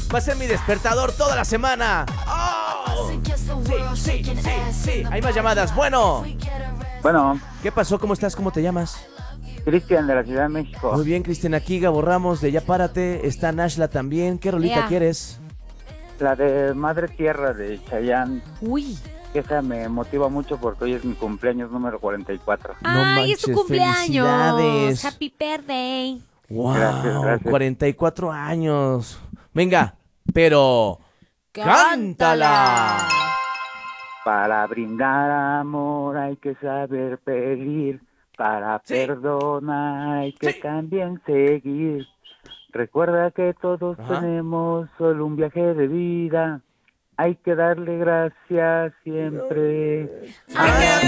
Va a ser mi despertador toda la semana. ¡Oh! Sí. Hay más llamadas. Bueno. Bueno, ¿Qué pasó? ¿Cómo estás? ¿Cómo te llamas? Cristian de la Ciudad de México. Muy bien, Cristian. Aquí Gabo Ramos de Ya Párate. Está Nashla también. ¿Qué rolita Ea. quieres? La de Madre Tierra de Chayanne. Uy. Esa me motiva mucho porque hoy es mi cumpleaños número 44. No Ay, es tu manches, cumpleaños. felicidades. Happy birthday. Wow, Gracias. 44 años. Venga, pero cántala. Para brindar amor hay que saber pedir. Para Sí. perdonar hay que Sí. también seguir. Recuerda que todos Ajá. tenemos solo un viaje de vida. Hay que darle gracias siempre. Ay,